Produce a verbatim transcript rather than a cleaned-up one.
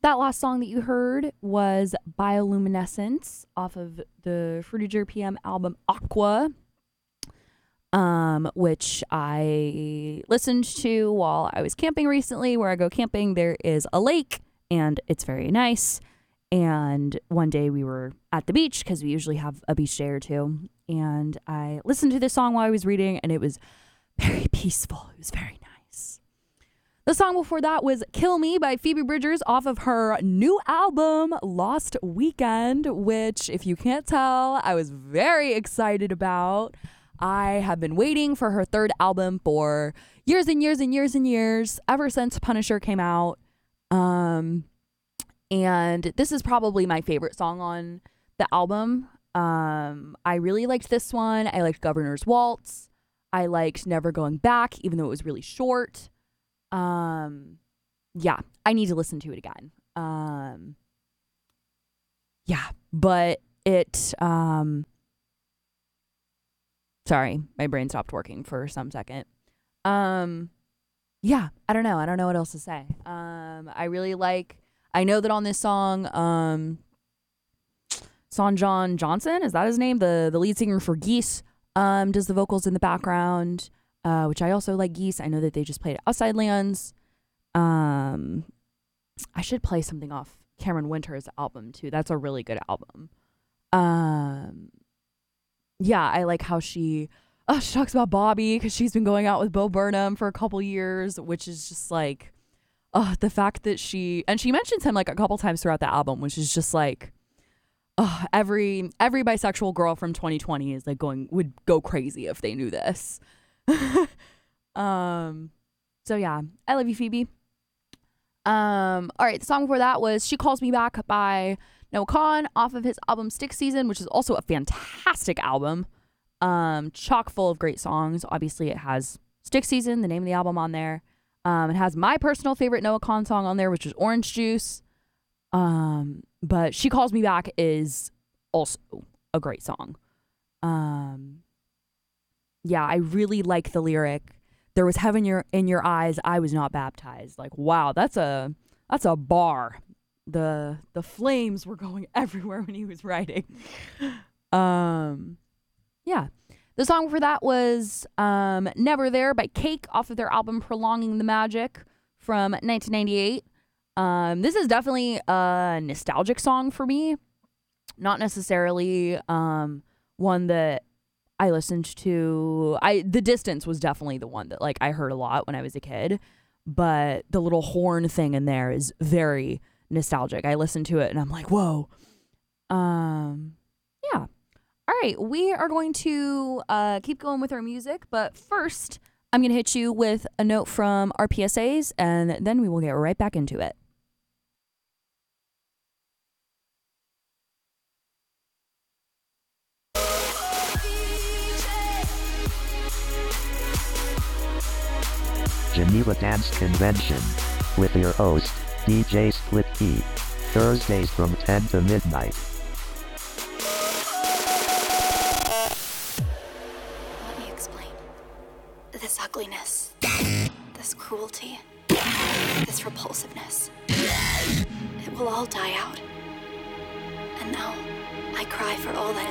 that last song that you heard was Bioluminescence off of the Fruity J P M album Aqua, um, which I listened to while I was camping recently. Where I go camping, there is a lake, and it's very nice. And one day we were at the beach, because we usually have a beach day or two, and I listened to this song while I was reading, and it was very peaceful. It was very nice. The song before that was Kill Me by Phoebe Bridgers off of her new album, Lost Weekend, which, if you can't tell, I was very excited about. I have been waiting for her third album for years and years and years and years, ever since Punisher came out. Um, and this is probably my favorite song on the album. Um, I really liked this one. I liked Governor's Waltz. I liked Never Going Back, even though it was really short. Um, yeah, I need to listen to it again. Um, yeah, but it, um, sorry, my brain stopped working for some second. Um, yeah, I don't know. I don't know what else to say. Um, I really like, I know that on this song, um, Sanjon Johnson, is that his name? The, the lead singer for Geese, um, does the vocals in the background. Uh, which I also like Geese. I know that they just played Outside Lands. Um, I should play something off Cameron Winter's album too. That's a really good album. Um, yeah, I like how she, oh, she talks about Bobby because she's been going out with Bo Burnham for a couple years, which is just like, oh, the fact that she, and she mentions him like a couple times throughout the album, which is just like, oh, every every bisexual girl from twenty twenty is like going, would go crazy if they knew this. um so yeah, I love you, Phoebe. Um all right, the song before that was She Calls Me Back by Noah Kahan off of his album Stick Season, which is also a fantastic album, um chock full of great songs. Obviously it has Stick Season, the name of the album, on there. Um it has my personal favorite Noah Kahan song on there, which is Orange Juice. Um but She Calls Me Back is also a great song. um Yeah, I really like the lyric. There was heaven your, in your eyes. I was not baptized. Like, wow, that's a that's a bar. The the flames were going everywhere when he was writing. um, yeah. The song for that was um, Never There by Cake off of their album Prolonging the Magic from nineteen ninety-eight. Um, this is definitely a nostalgic song for me. Not necessarily um, one that I listened to. I The Distance was definitely the one that like I heard a lot when I was a kid, but the little horn thing in there is very nostalgic. I listened to it and I'm like, whoa. Um, yeah. All right, we are going to uh, keep going with our music, but first I'm going to hit you with a note from our P S As, and then we will get right back into it. Geneva Dance Convention with your host, D J Split Key. Thursdays from ten to midnight. Let me explain. This ugliness, this cruelty, this repulsiveness, it will all die out. And now, I cry for all that is